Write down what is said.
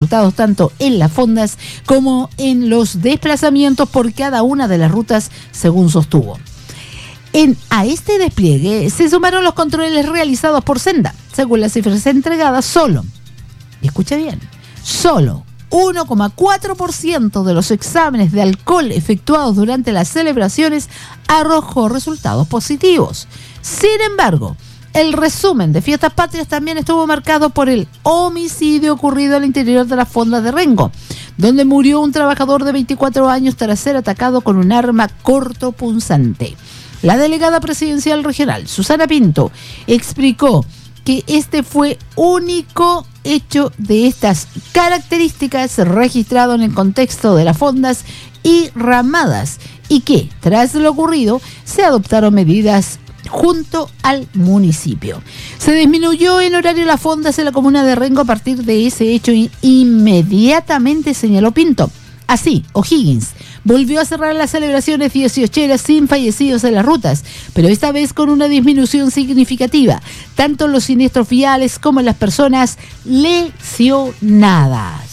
ejecutados tanto en las fondas como en los desplazamientos por cada una de las rutas, según sostuvo. A este despliegue se sumaron los controles realizados por Senda. Según las cifras entregadas, solo 1,4% de los exámenes de alcohol efectuados durante las celebraciones arrojó resultados positivos. Sin embargo, el resumen de Fiestas Patrias también estuvo marcado por el homicidio ocurrido al interior de la fonda de Rengo, donde murió un trabajador de 24 años tras ser atacado con un arma cortopunzante. La delegada presidencial regional, Susana Pinto, explicó que este fue único hecho de estas características registrado en el contexto de las fondas y ramadas y que, tras lo ocurrido, se adoptaron medidas junto al municipio. Se disminuyó en horario las fondas en la comuna de Rengo a partir de ese hecho inmediatamente, señaló Pinto. Así, O'Higgins volvió a cerrar las celebraciones 18eras sin fallecidos en las rutas, pero esta vez con una disminución significativa, tanto en los siniestros viales como en las personas lesionadas.